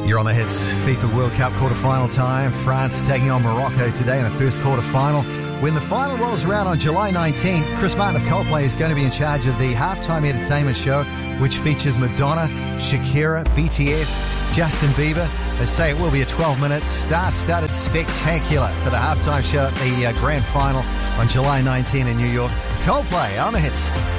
You're on the Hits FIFA World Cup quarter-final time. France taking on Morocco today in the first quarter-final. When the final rolls around on July 19th, Chris Martin of Coldplay is going to be in charge of the halftime entertainment show, which features Madonna, Shakira, BTS, Justin Bieber. They say it will be a 12-minute, star-studded spectacular for the halftime show at the grand final on July 19 in New York. Coldplay on the Hits.